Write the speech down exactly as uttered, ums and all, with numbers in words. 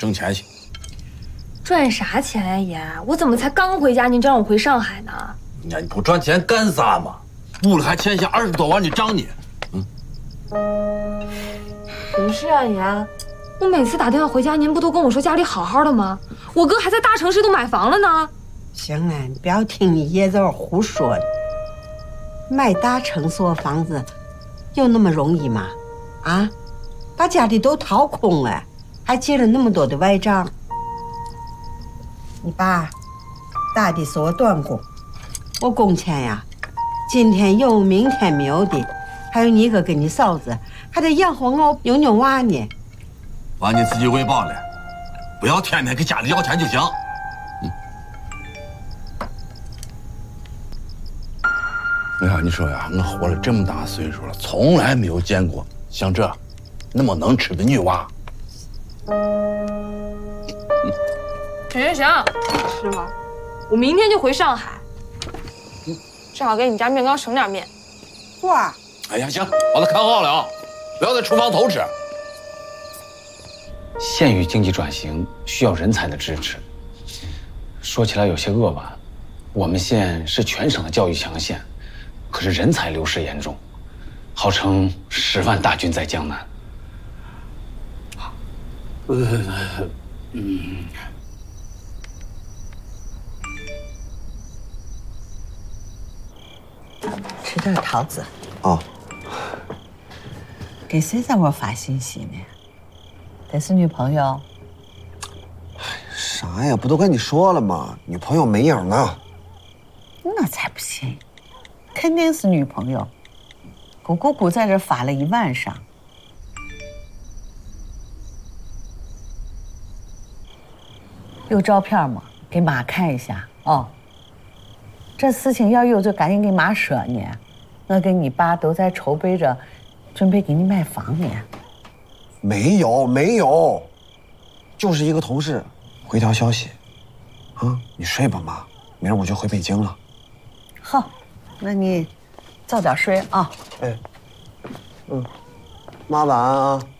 挣钱去。 赚啥钱呀，爷？我怎么才刚回家，您就让我回上海呢？ 呀，你不赚钱干啥嘛？屋里还欠下二十多万的账呢。嗯。 不是啊，爷，我每次打电话回家，您不都跟我说家里好好的吗？我哥还在大城市都买房了呢。 行了，你不要听你爷在这胡说。买大城市的房子有那么容易吗？啊，把家里都掏空了，还借了那么多的外账。你爸打的是我短工，我工钱呀，今天有，明天没有的。还有你哥跟你嫂子还得养活我妞妞娃呢。 把你自己喂饱了，不要天天给家里要钱就行。嗯。哎呀，你说呀，我活了这么大岁数了，从来没有见过像这那么能吃的女娃。 行行行，师傅，我明天就回上海，正好给你们家面缸省点面。 哇！ 哎呀，行，把它看好了啊，不要在厨房偷吃。 县域经济转型需要人才的支持。说起来有些扼腕，我们县是全省的教育强县，可是人才流失严重，号称十万大军在江南。 呃，嗯。 吃点桃子。 哦。 给谁在我发信息呢？得是女朋友？ 啥呀？不都跟你说了吗？女朋友没影呢。 那才不信，肯定是女朋友。姑姑姑在这发了一晚上。有照片吗？给妈看一下哦。这事情要有就赶紧给妈说呢。我跟你爸都在筹备着，准备给你买房呢。 没有没有，就是一个同事回条消息。啊，你睡吧妈，明儿我就回北京了。 好，那你早点睡啊。 哎，嗯，妈晚安啊。